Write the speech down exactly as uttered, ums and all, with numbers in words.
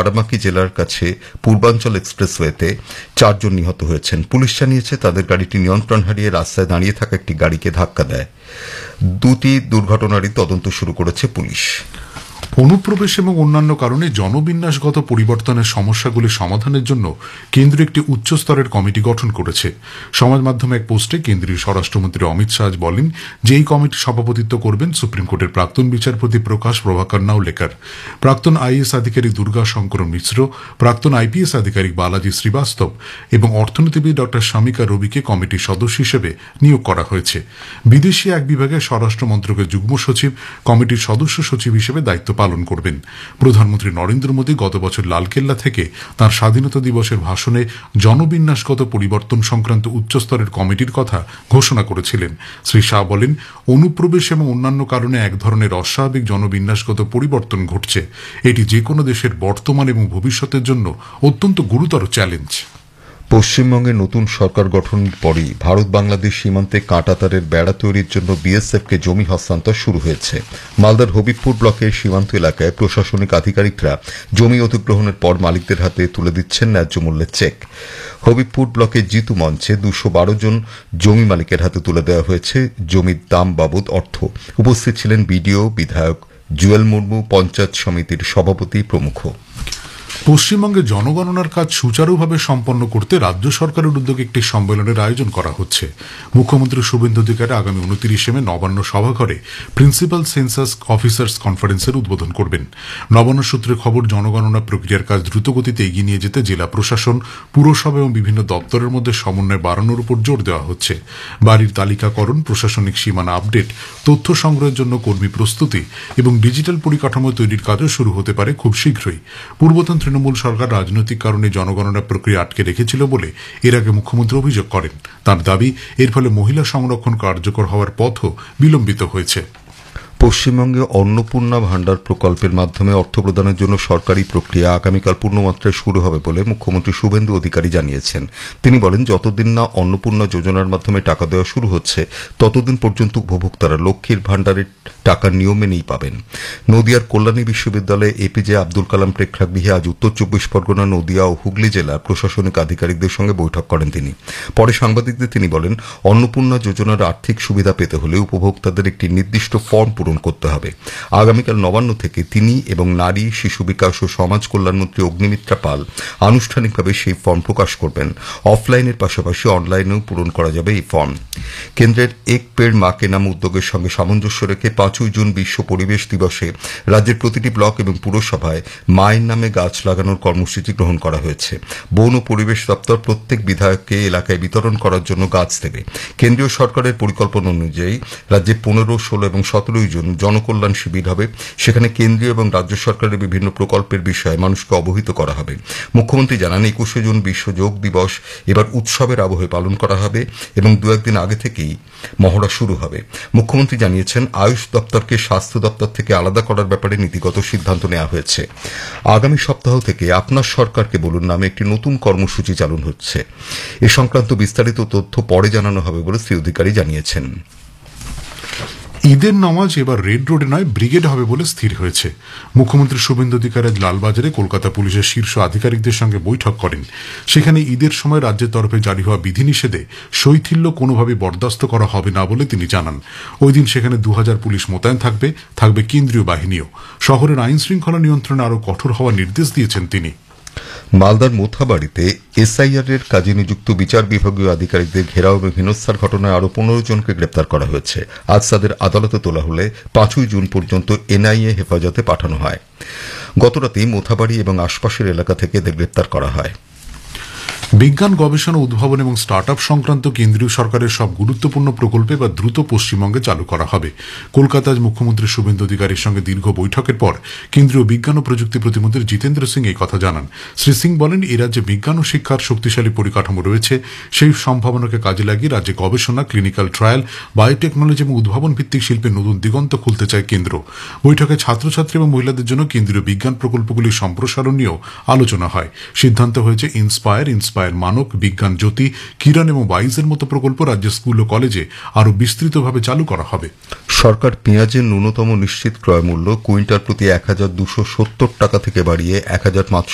বারামাকি জেলার কাছে পূর্বাঞ্চল এক্সপ্রেসওয়েতে চারজন নিহত হয়েছেন। পুলিশ জানিয়েছে তাদের গাড়িটি নিয়ন্ত্রণ হারিয়ে রাস্তায় দাঁড়িয়ে থাকা একটি গাড়িকে ধাক্কা দেয়। দুটি দুর্ঘটনারই তদন্ত শুরু করেছে পুলিশ। অনুপ্রবেশ এবং অন্যান্য কারণে জনবিন্যাসগত পরিবর্তনের সমস্যাগুলি সমাধানের জন্য কেন্দ্র একটি উচ্চস্তরের কমিটি গঠন করেছে। সমাজ মাধ্যমে এক পোস্টে কেন্দ্রীয় স্বরাষ্ট্রমন্ত্রী অমিত শাহ বলেন যে এই কমিটি সভাপতিত্ব করবেন সুপ্রিম কোর্টের প্রাক্তন বিচারপতি প্রকাশ প্রভাকর নাওলেকর, প্রাক্তন আইএএস আধিকারিক দুর্গা শঙ্কর মিশ্র, প্রাক্তন আইপিএস আধিকারিক বালাজি শ্রীবাস্তব এবং অর্থনীতিবিদ ডক্টর শামিকা রবিকে কমিটির সদস্য হিসেবে নিয়োগ করা হয়েছে। বিদেশি এক বিভাগে স্বরাষ্ট্র মন্ত্রকের যুগ্ম সচিব কমিটির সদস্য সচিব হিসেবে দায়িত্ব পালন করবেন। প্রধানমন্ত্রী নরেন্দ্র মোদী গত বছর লালকেল্লা থেকে তাঁর স্বাধীনতা দিবসের ভাষণে জনবিন্যাসগত পরিবর্তন সংক্রান্ত উচ্চস্তরের কমিটির কথা ঘোষণা করেছিলেন। শ্রী শাহ বলেন, অনুপ্রবেশ এবং অন্যান্য কারণে এক ধরনের অস্বাভাবিক জনবিন্যাসগত পরিবর্তন ঘটছে। এটি যে কোনো দেশের বর্তমান এবং ভবিষ্যতের জন্য অত্যন্ত গুরুতর চ্যালেঞ্জ। পশ্চিমবঙ্গে নতুন সরকার গঠনের পরই ভারত বাংলাদেশ সীমান্তে কাঁটাতারের বেড়া তৈরির জন্য বিএসএফকে জমি হস্তান্তর শুরু হয়েছে। মালদার হবিবপুর ব্লকের সীমান্ত এলাকায় প্রশাসনিক আধিকারিকরা জমি অধিগ্রহণের পর মালিকদের হাতে তুলে দিচ্ছেন ন্যায্য মূল্যের চেক। হবিবপুর ব্লকের জিতু মঞ্চে দুশো বারো জন জমি মালিকের হাতে তুলে দেওয়া হয়েছে জমির দাম বাবদ অর্থ। উপস্থিত ছিলেন বিডিও, বিধায়ক জুয়েল মুর্মু, পঞ্চায়েত সমিতির সভাপতি প্রমুখ। পশ্চিমবঙ্গে জনগণনার কাজ সুচারুভাবে সম্পন্ন করতে রাজ্য সরকারের উদ্যোগে একটি সম্মেলনের আয়োজন করা হচ্ছে। মুখ্যমন্ত্রী শুভেন্দু অধিকারী আগামী উনত্রিশে মে নবান্ন সভাঘরে প্রিন্সিপাল সেন্সাস অফিসার্স কনফারেন্সের উদ্বোধন করবেন। নবান্ন সূত্রে খবর, জনগণনা প্রক্রিয়ার কাজ দ্রুতগতিতে এগিয়ে নিয়ে যেতে জেলা প্রশাসন, পুরসভা এবং বিভিন্ন দপ্তরের মধ্যে সমন্বয় বাড়ানোর উপর জোর দেওয়া হচ্ছে। বাড়ির তালিকাকরণ, প্রশাসনিক সীমানা আপডেট, তথ্য সংগ্রহের জন্য কর্মী প্রস্তুতি এবং ডিজিটাল পরিকাঠামো তৈরির কাজও শুরু হতে পারে খুব শীঘ্রই। পূর্বতন তৃণমূল সরকার রাজনৈতিক কারণে জনগণনা প্রক্রিয়া আটকে রেখেছিল বলে এর আগে মুখ্যমন্ত্রী অভিযোগ করেন। তার দাবি, এর ফলে মহিলা সংরক্ষণ কার্যকর হওয়ার পথও বিলম্বিত হয়েছে। পশ্চিমবঙ্গে অন্নপূর্ণা ভাণ্ডার প্রকল্পের মাধ্যমে অর্থ প্রদানের জন্য সরকারি প্রক্রিয়া আগামীকাল পূর্ণমাত্রায় শুরু হবে বলে মুখ্যমন্ত্রী শুভেন্দু অধিকারী জানিয়েছেন। তিনি বলেন, যতদিন না অন্নপূর্ণা যোজনার মাধ্যমে টাকা দেওয়া শুরু হচ্ছে ততদিন পর্যন্ত উপভোক্তারা লক্ষ্মীর ভাণ্ডারের টাকা নিয়ম মেনেই পাবেন। নদিয়ার কল্যাণী বিশ্ববিদ্যালয়ে এপিজে আব্দুল কালাম প্রেক্ষাগৃহে আজ উত্তর চব্বিশ পরগনা, নদিয়া ও হুগলি জেলার প্রশাসনিক আধিকারিকদের সঙ্গে বৈঠক করেন তিনি। পরে সাংবাদিকদের তিনি বলেন, অন্নপূর্ণা যোজনার আর্থিক সুবিধা পেতে হলে উপভোক্তাদের একটি নির্দিষ্ট ফর্ম পূরণ করতে হবে। আগামীকাল নবান্ন থেকে তিনি এবং নারী, শিশু বিকাশ ও সমাজ কল্যাণমন্ত্রী অগ্নিমিত্রা পাল আনুষ্ঠানিকভাবে সেই ফর্ম প্রকাশ করবেন। অফলাইনের পাশাপাশি অনলাইনেও পূরণ করা যাবে এই ফর্ম। কেন্দ্রের এক পেড় মা কে নাম উদ্যোগের সঙ্গে সামঞ্জস্য রেখে পাঁচই জুন বিশ্ব পরিবেশ দিবসে রাজ্যের প্রতিটি ব্লক এবং পুরসভায় মায়ের নামে গাছ লাগানোর কর্মসূচি গ্রহণ করা হয়েছে। বন ও পরিবেশ দপ্তর প্রত্যেক বিধায়ককে এলাকায় বিতরণ করার জন্য গাছ দেবে। কেন্দ্রীয় সরকারের পরিকল্পনা অনুযায়ী রাজ্যে পনেরো, ষোলো এবং সতেরোই জুন জনকল্যাণ শিবির হবে। সেখানে কেন্দ্রীয় এবং রাজ্য সরকারের বিভিন্ন প্রকল্পের বিষয়ে মানুষকে অবহিত করা হবে। মুখ্যমন্ত্রী জানান, একুশে জুন বিশ্ব যোগ দিবস এবার উৎসবের আবহে পালন করা হবে এবং দু একদিন আগে থেকেই মহড়া শুরু হবে। মুখ্যমন্ত্রী জানিয়েছেন, আয়ুষ দপ্তরকে স্বাস্থ্য দপ্তর থেকে আলাদা করার ব্যাপারে নীতিগত সিদ্ধান্ত নেওয়া হয়েছে। আগামী সপ্তাহ থেকে আপনার সরকারকে বলুন নামে একটি নতুন কর্মসূচি চালু হচ্ছে। এ সংক্রান্ত বিস্তারিত তথ্য পরে জানানো হবে বলে শ্রী অধিকারী জানিয়েছেন। ঈদের নামাজ এবার রেড রোডে নয় ব্রিগেড হবে বলে স্থির হয়েছে। মুখ্যমন্ত্রী শুভেন্দু অধিকারী আজ লালবাজারে কলকাতা পুলিশের শীর্ষ আধিকারিকদের সঙ্গে বৈঠক করেন। সেখানে ঈদের সময় রাজ্যের তরফে জারি হওয়া বিধিনিষেধে শৈথিল্য কোনোভাবে বরদাস্ত করা হবে না বলে তিনি জানান। ওই দিন সেখানে দু হাজার পুলিশ মোতায়েন থাকবে, থাকবে কেন্দ্রীয় বাহিনীও। শহরের আইন শৃঙ্খলা নিয়ন্ত্রণে আরও কঠোর হওয়ার নির্দেশ দিয়েছেন তিনি। মালদার মোথাবাড়িতে এসআইআর এর কাজে নিযুক্ত বিচার বিভাগীয় আধিকারিকদের ঘেরাও এবং হেনস্থার ঘটনায় আরও পনেরো জনকে গ্রেপ্তার করা হয়েছে। আজ তাদের আদালতে তোলা হলে পাঁচই জুন পর্যন্ত এনআইএ হেফাজতে পাঠানো হয়। গতরাতেই মোথাবাড়ি এবং আশপাশের এলাকা থেকে এদের গ্রেপ্তার করা হয়। বিজ্ঞান, গবেষণা, উদ্ভাবন এবং স্টার্ট আপ সংক্রান্ত কেন্দ্রীয় সরকারের সব গুরুত্বপূর্ণ প্রকল্পে বা দ্রুত পশ্চিমবঙ্গে চালু করা হবে। কলকাতায় মুখ্যমন্ত্রী শুভেন্দু অধিকারীর সঙ্গে দীর্ঘ বৈঠকের পর কেন্দ্রীয় বিজ্ঞান ও প্রযুক্তি প্রতিমন্ত্রী জিতেন্দ্র সিং এই কথা জানান। শ্রী সিং বলেন, এই রাজ্যে বিজ্ঞান ও শিক্ষার শক্তিশালী পরিকাঠামো রয়েছে। সেই সম্ভাবনাকে কাজে লাগিয়ে রাজ্যে গবেষণা, ক্লিনিক্যাল ট্রায়াল, বায়োটেকনোলজি এবং উদ্ভাবন ভিত্তিক শিল্পের নতুন দিগন্ত খুলতে চায় কেন্দ্র। বৈঠকে ছাত্রছাত্রী এবং মহিলাদের জন্য কেন্দ্রীয় বিজ্ঞান প্রকল্পগুলির সম্প্রসারণ নিয়েও আলোচনা হয়। সিদ্ধান্ত হয়েছে ইন্সপায়ার, ইন্সপায়ার মানক, বিজ্ঞান জ্যোতি, কিরণ এবং বাইজের মতো প্রকল্প রাজ্যের স্কুল ও কলেজে আরও বিস্তৃতভাবে চালু করা হবে। সরকার পেঁয়াজের ন্যূনতম নিশ্চিত ক্রয় মূল্য কুইন্টাল প্রতি এক হাজার দুশো সত্তর টাকা থেকে বাড়িয়ে এক হাজার